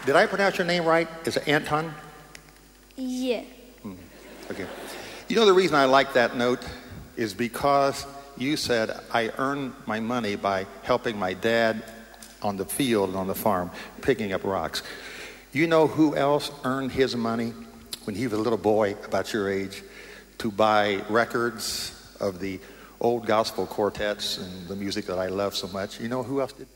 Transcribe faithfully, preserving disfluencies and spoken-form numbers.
Did I pronounce your name right? Is it Anton? Yeah. Hmm. Okay. You know the reason I like that note is because you said I earned my money by helping my dad on the field and on the farm, picking up rocks. You know who else earned his money when he was a little boy about your age to buy records of the old gospel quartets and the music that I love so much? You know who else did?